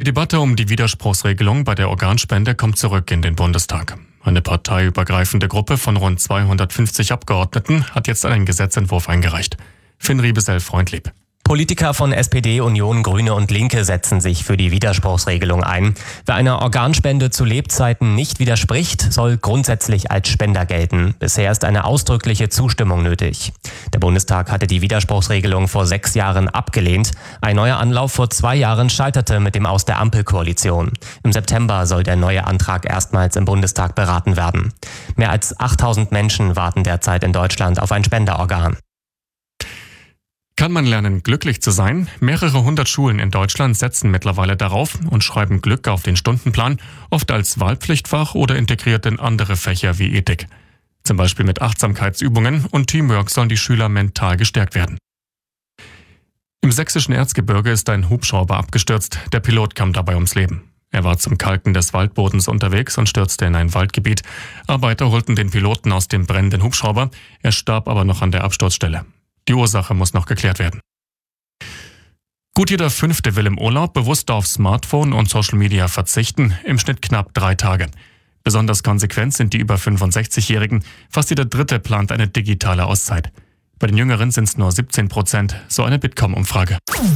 Debatte um die Widerspruchsregelung bei der Organspende kommt zurück in den Bundestag. Eine parteiübergreifende Gruppe von rund 250 Abgeordneten hat jetzt einen Gesetzentwurf eingereicht. Finn Riebesell-Freundlieb. Politiker von SPD, Union, Grüne und Linke setzen sich für die Widerspruchsregelung ein. Wer einer Organspende zu Lebzeiten nicht widerspricht, soll grundsätzlich als Spender gelten. Bisher ist eine ausdrückliche Zustimmung nötig. Der Bundestag hatte die Widerspruchsregelung vor 6 Jahren abgelehnt. Ein neuer Anlauf vor 2 Jahren scheiterte mit dem Aus der Ampelkoalition. Im September soll der neue Antrag erstmals im Bundestag beraten werden. Mehr als 8000 Menschen warten derzeit in Deutschland auf ein Spenderorgan. Kann man lernen, glücklich zu sein? Mehrere 100 Schulen in Deutschland setzen mittlerweile darauf und schreiben Glück auf den Stundenplan, oft als Wahlpflichtfach oder integriert in andere Fächer wie Ethik. Zum Beispiel mit Achtsamkeitsübungen und Teamwork sollen die Schüler mental gestärkt werden. Im sächsischen Erzgebirge ist ein Hubschrauber abgestürzt. Der Pilot kam dabei ums Leben. Er war zum Kalken des Waldbodens unterwegs und stürzte in ein Waldgebiet. Arbeiter holten den Piloten aus dem brennenden Hubschrauber. Er starb aber noch an der Absturzstelle. Die Ursache muss noch geklärt werden. Gut jeder 5. will im Urlaub bewusst auf Smartphone und Social Media verzichten, im Schnitt knapp 3 Tage. Besonders konsequent sind die über 65-Jährigen. Fast jeder 3. plant eine digitale Auszeit. Bei den Jüngeren sind es nur 17%, so eine Bitkom-Umfrage.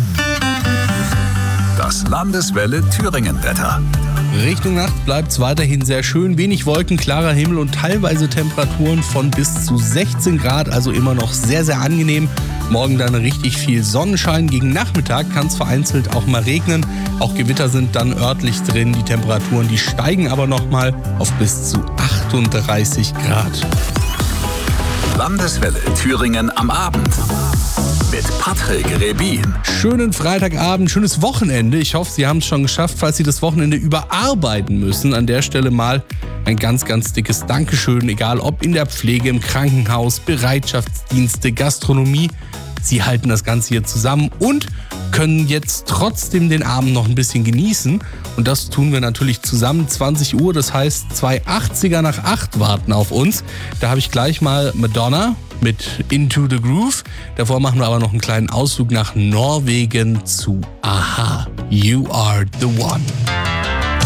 Das Landeswelle Thüringen-Wetter. Richtung Nacht bleibt es weiterhin sehr schön, wenig Wolken, klarer Himmel und teilweise Temperaturen von bis zu 16 Grad, also immer noch sehr, sehr angenehm. Morgen dann richtig viel Sonnenschein, gegen Nachmittag kann es vereinzelt auch mal regnen. Auch Gewitter sind dann örtlich drin, die Temperaturen, die steigen aber nochmal auf bis zu 38 Grad. Landeswelle Thüringen am Abend. Mit Patrick Rebin. Schönen Freitagabend, schönes Wochenende. Ich hoffe, Sie haben es schon geschafft, falls Sie das Wochenende überarbeiten müssen. An der Stelle mal ein ganz, ganz dickes Dankeschön, egal ob in der Pflege, im Krankenhaus, Bereitschaftsdienste, Gastronomie. Sie halten das Ganze hier zusammen und können jetzt trotzdem den Abend noch ein bisschen genießen. Und das tun wir natürlich zusammen. 20 Uhr, das heißt 2 80er nach 8 warten auf uns. Da habe ich gleich mal Madonna mit Into the Groove. Davor machen wir aber noch einen kleinen Ausflug nach Norwegen zu Aha, You Are the One.